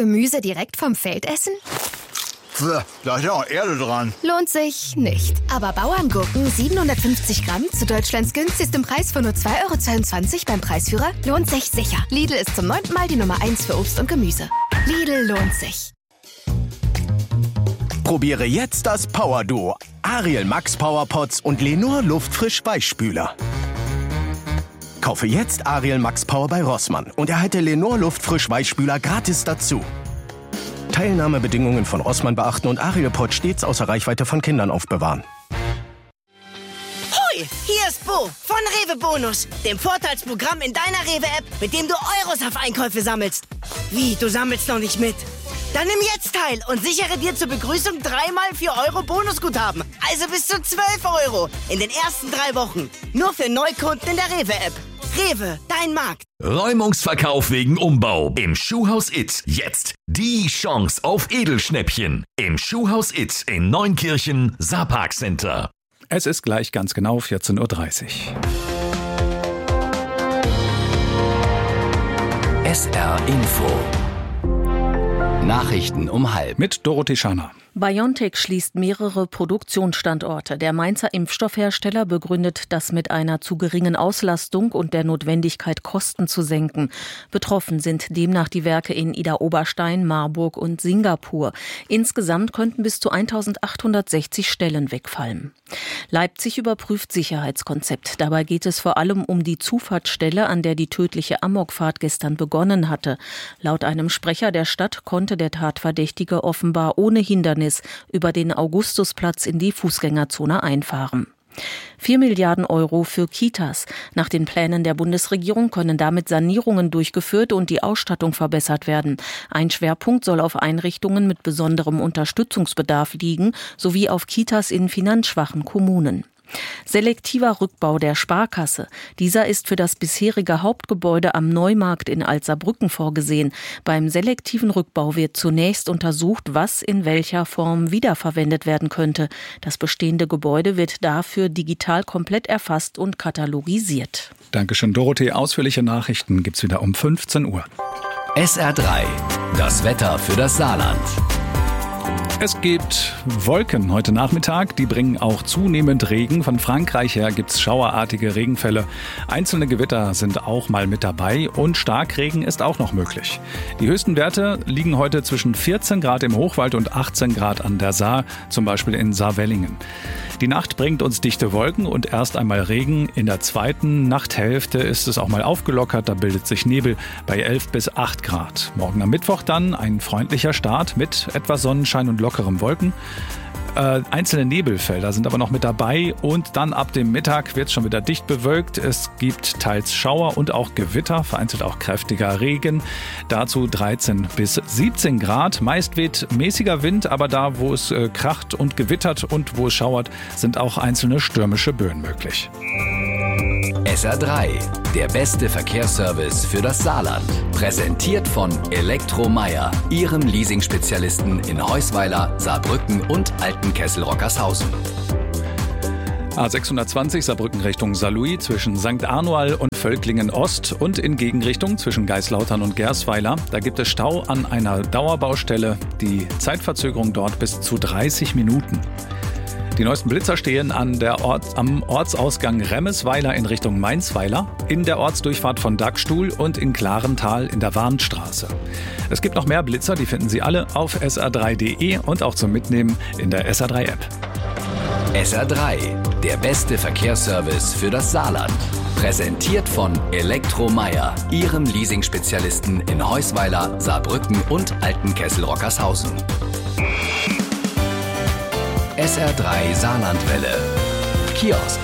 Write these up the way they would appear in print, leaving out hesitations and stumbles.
Gemüse direkt vom Feld essen? Da ist ja auch Erde dran. Lohnt sich nicht. Aber Bauerngurken 750 Gramm zu Deutschlands günstigstem Preis von nur 2,22 € beim Preisführer lohnt sich sicher. Lidl ist zum 9. Mal die Nummer 1 für Obst und Gemüse. Lidl lohnt sich. Probiere jetzt das Power-Duo. Ariel Max Powerpots und Lenor Luftfrisch Weichspüler. Kaufe jetzt Ariel Max Power bei Rossmann und erhalte Lenor Luftfrisch Weichspüler gratis dazu. Teilnahmebedingungen von Rossmann beachten und Ariel Pot stets außer Reichweite von Kindern aufbewahren. Hoi, hier ist Bo von Rewe Bonus, dem Vorteilsprogramm in deiner Rewe-App, mit dem du Euros auf Einkäufe sammelst. Wie, du sammelst noch nicht mit? Dann nimm jetzt teil und sichere dir zur Begrüßung 3x 4 € Bonusguthaben. Also bis zu 12 € in den ersten 3 Wochen. Nur für Neukunden in der Rewe-App. Rewe, dein Markt. Räumungsverkauf wegen Umbau. Im Schuhhaus It. Jetzt die Chance auf Edelschnäppchen. Im Schuhhaus It in Neunkirchen, Saarpark Center. Es ist gleich ganz genau 14:30 Uhr. SR Info. Nachrichten um 12:30. Mit Dorothee Scharner. BioNTech schließt mehrere Produktionsstandorte. Der Mainzer Impfstoffhersteller begründet das mit einer zu geringen Auslastung und der Notwendigkeit, Kosten zu senken. Betroffen sind demnach die Werke in Idar-Oberstein, Marburg und Singapur. Insgesamt könnten bis zu 1860 Stellen wegfallen. Leipzig überprüft Sicherheitskonzept. Dabei geht es vor allem um die Zufahrtsstelle, an der die tödliche Amokfahrt gestern begonnen hatte. Laut einem Sprecher der Stadt konnte der Tatverdächtige offenbar ohne Hindernis über den Augustusplatz in die Fußgängerzone einfahren. 4 Milliarden € für Kitas. Nach den Plänen der Bundesregierung können damit Sanierungen durchgeführt und die Ausstattung verbessert werden. Ein Schwerpunkt soll auf Einrichtungen mit besonderem Unterstützungsbedarf liegen, sowie auf Kitas in finanzschwachen Kommunen. Selektiver Rückbau der Sparkasse. Dieser ist für das bisherige Hauptgebäude am Neumarkt in Alserbrücken vorgesehen. Beim selektiven Rückbau wird zunächst untersucht, was in welcher Form wiederverwendet werden könnte. Das bestehende Gebäude wird dafür digital komplett erfasst und katalogisiert. Dankeschön, Dorothee. Ausführliche Nachrichten gibt's wieder um 15 Uhr. SR3. Das Wetter für das Saarland. Es gibt Wolken heute Nachmittag, die bringen auch zunehmend Regen. Von Frankreich her gibt's schauerartige Regenfälle. Einzelne Gewitter sind auch mal mit dabei und Starkregen ist auch noch möglich. Die höchsten Werte liegen heute zwischen 14 Grad im Hochwald und 18 Grad an der Saar, zum Beispiel in Saarwellingen. Die Nacht bringt uns dichte Wolken und erst einmal Regen. In der zweiten Nachthälfte ist es auch mal aufgelockert, da bildet sich Nebel bei 11 bis 8 Grad. Morgen am Mittwoch dann ein freundlicher Start mit etwas Sonnenschein und lockerem Wolken. Einzelne Nebelfelder sind aber noch mit dabei und dann ab dem Mittag wird es schon wieder dicht bewölkt. Es gibt teils Schauer und auch Gewitter, vereinzelt auch kräftiger Regen. Dazu 13 bis 17 Grad. Meist weht mäßiger Wind, aber da, wo es kracht und gewittert und wo es schauert, sind auch einzelne stürmische Böen möglich. SR3, der beste Verkehrsservice für das Saarland. Präsentiert von Elektromeier, Ihrem Leasing-Spezialisten in Heusweiler, Saarbrücken und Altenkessel-Rockershausen. A620 Saarbrücken Richtung Saarlouis zwischen St. Arnoal und Völklingen Ost und in Gegenrichtung zwischen Geislautern und Gersweiler. Da gibt es Stau an einer Dauerbaustelle. Die Zeitverzögerung dort bis zu 30 Minuten. Die neuesten Blitzer stehen am Ortsausgang Remmesweiler in Richtung Mainzweiler, in der Ortsdurchfahrt von Dagstuhl und in Klarental in der Warnstraße. Es gibt noch mehr Blitzer, die finden Sie alle auf sr3.de und auch zum Mitnehmen in der SR3-App. SR3, der beste Verkehrsservice für das Saarland. Präsentiert von Elektromeier, Ihrem Leasing-Spezialisten in Heusweiler, Saarbrücken und Altenkessel-Rockershausen. SR3 Saarlandwelle. Kiosk.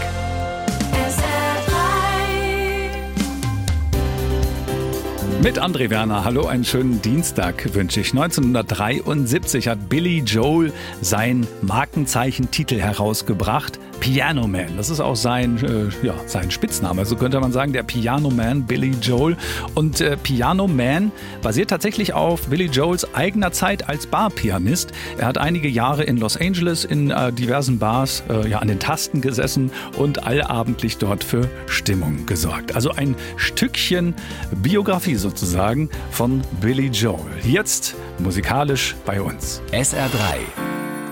Mit André Werner. Hallo, einen schönen Dienstag wünsche ich. 1973 hat Billy Joel sein Markenzeichentitel herausgebracht. Piano Man. Das ist auch sein Spitzname. So könnte man sagen, der Piano Man, Billy Joel. Und Piano Man basiert tatsächlich auf Billy Joels eigener Zeit als Barpianist. Er hat einige Jahre in Los Angeles in diversen Bars an den Tasten gesessen und allabendlich dort für Stimmung gesorgt. Also ein Stückchen Biografie sozusagen von Billy Joel. Jetzt musikalisch bei uns. SR3